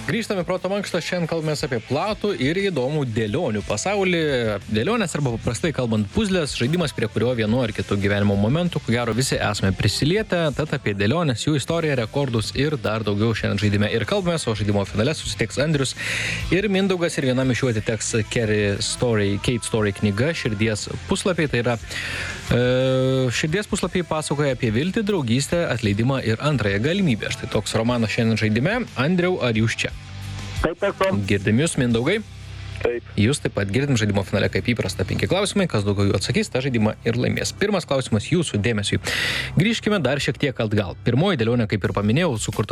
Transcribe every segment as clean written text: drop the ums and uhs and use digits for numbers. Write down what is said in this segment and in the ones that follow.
Grįžtame Proto mankštą, šiandien kalbamės apie platų ir įdomų dėlionių pasaulį. Dėlionės arba paprastai kalbant puzlės, žaidimas, prie kurio vienu ar kitu gyvenimo momentu, ko gero visi esame prisilietę, tad apie dėlionės, jų istoriją, rekordus ir dar daugiau šiandien žaidime ir kalbamės, o žaidimo finale susitiks Andrius ir Mindaugas ir vienam iš jų atiteks Kate Story knyga Širdies puslapiai. Tai yra Širdies puslapiai pasakoja apie viltį, draugystę, atleidimą ir antrąją galimybę. Štai toks romanas šiandien žaidime. Andriau, ar jūs čia? Taip, esu. Girdim jūs, Mindaugai? Taip. Jūs taip pat girdim žaidimo finale kaip įprasta 5 klausimai, kas daugiau jų atsakys, tą žaidimą ir laimės. Pirmas klausimas jūsų dėmesiui. Grįžkime dar šiek tiek atgal. Pirmoji dėlionė, kaip ir paminėjau, sukurta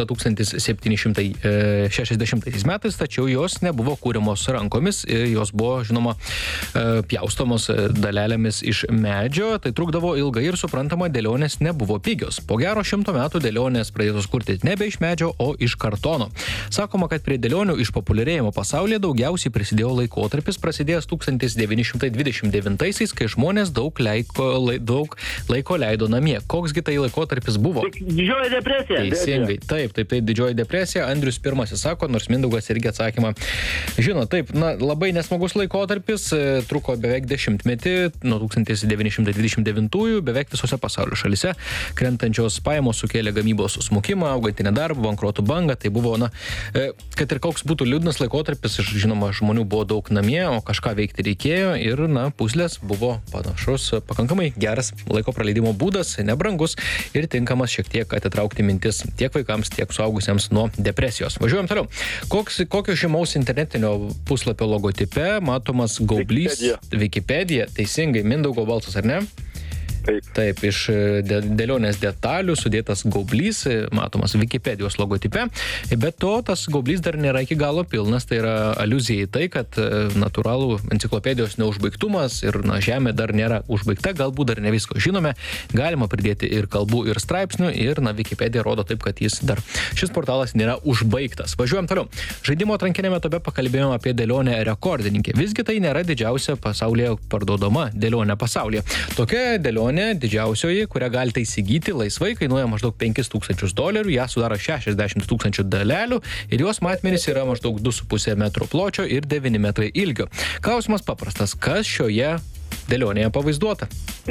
1760 metais, tačiau jos nebuvo kūriamos rankomis, jos buvo, žinoma, pjaustomos dalelėmis iš medžio, tai trukdavo ilgai ir suprantama, dėlionės nebuvo pigios. Po gero 100 metų dėlionės pradėtos kurti nebe iš medžio, o iš kartono. Sakoma, kad prie dėlionių išpopuliarėjimo pasaulyje daugiausiai prisidėjo laikotarpis prasidėjęs 1929-aisiais, kai žmonės daug laiko leido namie. Koksgi tai laikotarpis buvo? Didžioji depresija. Teisingai, taip, didžioji depresija. Andrius pirmasis sako, nors Mindaugas irgi atsakymą žino. Taip, labai nesmagus laikotarpis, truko beveik 10 metį, nuo 1929 beveik visose pasaulio šalyse. Krentančios pajamos sukėlė gamybos smukimą, augantį nedarbą, bankrotų bangą. Tai buvo, kad ir koks būtų liūdnas laikotarpis, žinoma, žmonių buvo daug namie, o kažką veikti reikėjo ir, puzlės buvo panašus, pakankamai geras laiko praleidimo būdas, nebrangus ir tinkamas šiek tiek atitraukti mintis tiek vaikams, tiek suaugusiems nuo depresijos. Važiuojam toliau. Kokio žymaus internetinio puslapio logotipe matomas gaublys? Wikipedia. Teisingai, Mindaugo balsas, ar ne? Taip, iš dėlionės detalių sudėtas gaublys, matomas Wikipedijos logotipe, bet to tas gaublys dar nėra iki galo pilnas, tai yra aliuzija į tai, kad natūralų enciklopedijos neužbaigtumas ir žemė dar nėra užbaigta, galbūt dar ne visko žinome, galima pridėti ir kalbų, ir straipsnių, ir Wikipedija rodo taip, kad šis portalas nėra užbaigtas. Važiuojam toliau. Žaidimo atrankinėme etape pakalbėjome apie dėlionę rekordininkė. Visgi tai nėra didžiausia pasaulyje parduodama dėlionė pasaulyje. Tokia dėlionė didžiausioji, kurią galite įsigyti laisvai, kainuoja maždaug $5,000, ją sudaro 60 000 dalelių ir jos matmenys yra maždaug 2,5 metro pločio ir 9 metrai ilgio. Klausimas paprastas, kas šioje dėlionėje pavaizduota?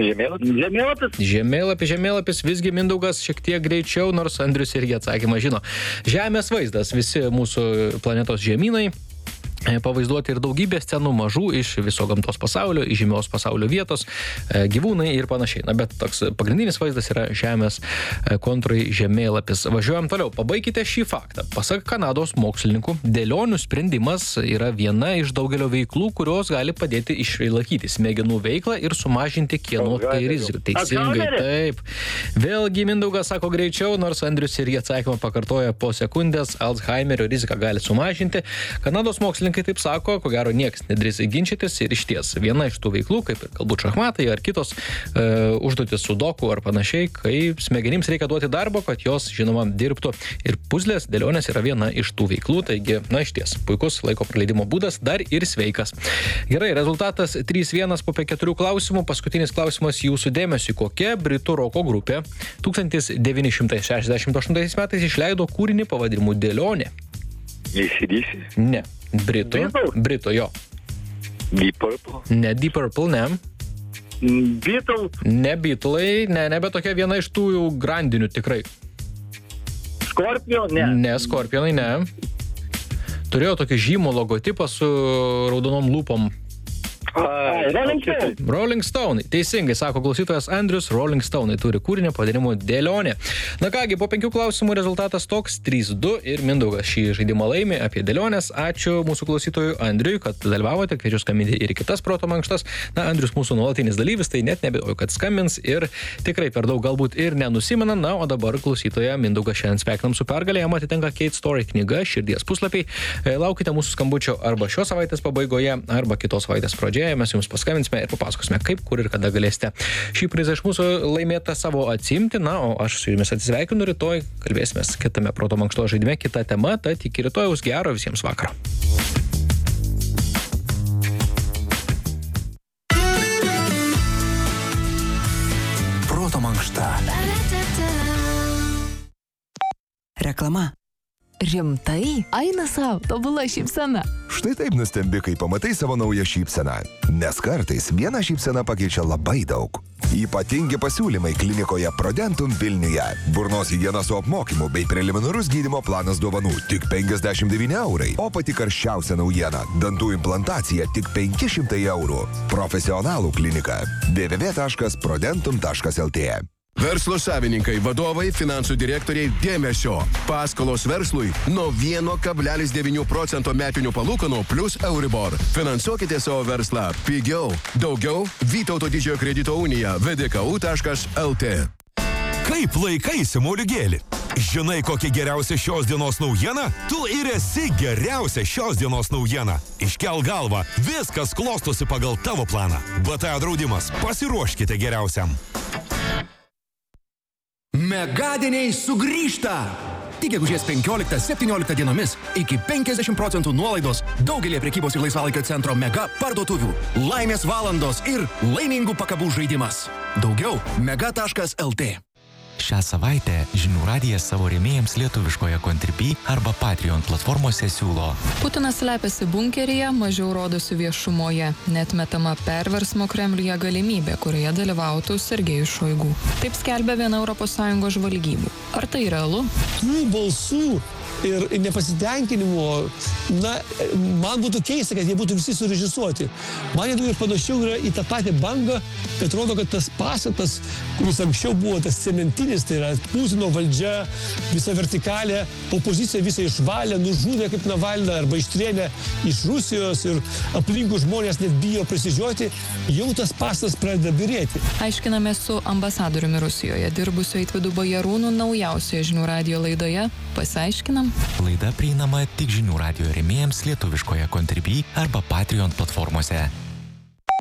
Žemėlapis, visgi Mindaugas šiek tiek greičiau, nors Andrius irgi atsakymą žino. Žemės vaizdas, visi mūsų planetos žemynai pavaizduoti ir daugybė scenų mažų iš viso gamtos pasaulio, iš žymios pasaulio vietos, gyvūnai ir panašiai. Bet toks pagrindinis vaizdas yra žemės kontūrai žemėlapis. Važiuojam toliau. Pabaikite šį faktą. Pasak Kanados mokslininkų, dėlionių sprendimas yra viena iš daugelio veiklų, kurios gali padėti išlaikyti smegenų veiklą ir sumažinti kieno tai riziką. Teisingai, taip. Vėlgi Mindaugas sako greičiau, nors Andrius irgi atsakymą pakartoja po sekundės, Alzheimerio riziką gali sumažinti. Kanados mokslininkai taip sako, ko gero nieks nedrįs ginčytis ir išties viena iš tų veiklų, kaip ir galbūt šachmatai ar kitos užduotis sudoku ar panašiai, kai smegenims reikia duoti darbo, kad jos, žinoma, dirbtų. Ir puzlės dėlionės yra viena iš tų veiklų, taigi, išties, puikus laiko praleidimo būdas, dar ir sveikas. Gerai, rezultatas 3-1 po 4 klausimų. Paskutinis klausimas jūsų dėmesiui. Kokia britų roko grupė 1968 metais išleido kūrinį pavadinimu Dėlionė? AC/DC? Ne. Brito, jo. Deep Purple? Ne, Deep Purple, ne. Beatles? Ne Beatlai, ne, bet tokia viena iš tų jau grandinių tikrai. Scorpio? Ne. Ne, Scorpionai, ne. Turėjo tokį žymų logotipą su raudonom lūpom. Rolling Stone. Teisingai, sako klausytojas Andrius, Rolling Stone turi kūrinį pavadinimu Dėlionė. Na kągi, po 5 klausimų rezultatas toks 3-2 ir Mindaugas šį žaidimą laimi apie dėlionės. Ačiū mūsų klausytojui Andriui, kad dalyvavote, kviečiu skambinti ir kitas Proto mankštas. Andrius mūsų nuolatinis dalyvis, tai net nebejoju, kad skambins ir tikrai per daug galbūt ir nenusimena. O dabar klausytoja Mindaugas šiandien sveikinam su pergalė, jam atitenka Kate Story knyga Širdies puslapiai. Laukite mūsų skambučio arba šios savaitės pabaigoje, arba kitos savaitės pradžioje. Mes jums paskambinsime ir papasakosime, kaip, kur ir kada galėsite šį prizą iš mūsų laimėtą savo atsimti. O aš su jumis atsisveikinu rytoj, kalbėsime kitame Proto mankštos žaidime, kita tema, tad iki rytojaus gero visiems vakaro. Proto mankšta. Reklama. Rimtai? Aina savo, tobula šypsena. Štai taip nustembi, kai pamatai savo naują šypseną. Nes kartais viena šypsena pakeičia labai daug. Ypatingi pasiūlymai klinikoje Prodentum Vilniuje. Burnos higiena su apmokymu bei preliminarus gydymo planas dovanų tik 59 eurai. O pati karščiausia naujiena – dantų implantacija tik 500 eurų. Profesionalų klinika www.prodentum.lt. Verslo savininkai, vadovai, finansų direktoriai, dėmesio. Paskolos verslui nuo 1,9% metinių palūkanų plus Euribor. Finansuokite savo verslą pigiau, daugiau. Vytauto Didžiojo kredito unija vdku.lt. Kaip laikaisi, moliūgėli? Žinai, kokia geriausia šios dienos naujiena? Tu ir esi geriausia šios dienos naujiena. Iškelk galvą, viskas klostosi pagal tavo planą. BTA draudimas, pasiruoškite geriausiam. Megadieniai sugrįžta! Tik gegužės 15-17 dienomis iki 50% nuolaidos daugelį prekybos ir laisvalaikio centro Mega parduotuvių. Laimės valandos ir laimingų pakabų žaidimas. Daugiau mega.lt. Šią savaitę Žinių radijas savo rėmėjams lietuviškoje Contribui arba Patreon platformose siūlo. Putinas slepiasi bunkeryje, mažiau rodosi viešumoje. Neatmetama perversmo Kremliuje galimybė, kurioje dalyvautų Sergejus Šoigu. Taip skelbia viena ES žvalgybų. Ar tai realu? Tų balsų ir nepasitenkinimo, man būtų keista, kad jie būtų visi surežisuoti. Man jau ir panašiau yra į tą patį bangą, kad rodo, kad tas pastatas, kuris anksčiau buvo tas cementinis, tai yra Putino valdžia, visa vertikalė, opozicija visą išvalė, nužudė kaip Navalną arba ištrėmė iš Rusijos ir aplinkų žmonės net bijo prisižioti, jau tas pastatas pradeda birėti. Aiškinamės su ambasadoriumi Rusijoje dirbusiu Eitvydu Bajarūnu naujausioje Žinių radijo laidoje. Pasiaiškinam. Laida prieinama tik Žinių radijo rėmėjams lietuviškoje Contribui arba Patreon platformose.